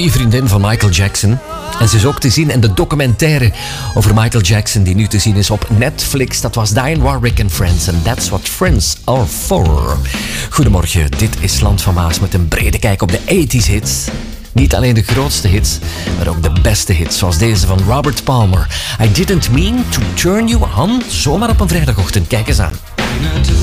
goede vriendin van Michael Jackson. En ze is ook te zien in de documentaire over Michael Jackson die nu te zien is op Netflix. Dat was Diane Warwick and Friends. And that's what friends are for. Goedemorgen, dit is Land van Maas met een brede kijk op de 80s hits. Niet alleen de grootste hits, maar ook de beste hits. Zoals deze van Robert Palmer. I didn't mean to turn you on. Zomaar op een vrijdagochtend. Kijk eens aan.